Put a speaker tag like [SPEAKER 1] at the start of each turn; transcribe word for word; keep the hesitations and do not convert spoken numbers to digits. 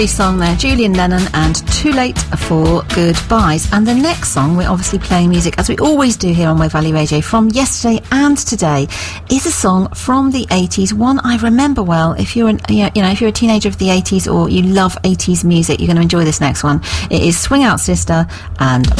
[SPEAKER 1] Song there, Julian Lennon and Too Late for Goodbyes. And the next song, we're obviously playing music as we always do here on Wave Valley Radio from yesterday and today, is a song from the eighties, one I remember well. If you're an, you know, if you're a teenager of the eighties or you love eighties music, you're going to enjoy this next one. It is Swing Out Sister and